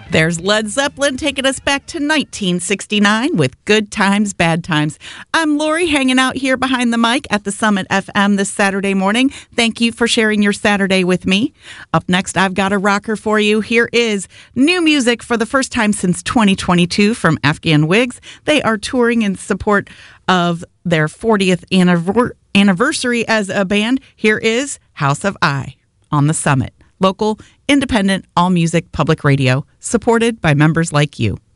There's Led Zeppelin taking us back to 1969 with Good Times, Bad Times. I'm Lori, hanging out here behind the mic at the Summit FM this Saturday morning. Thank you for sharing your Saturday with me. Up next, I've got a rocker for you. Here is new music for the first time since 2022 from Afghan Whigs. They are touring in support of their 40th anniversary as a band. Here is House of I on the Summit. Local, independent, all-music public radio, supported by members like you.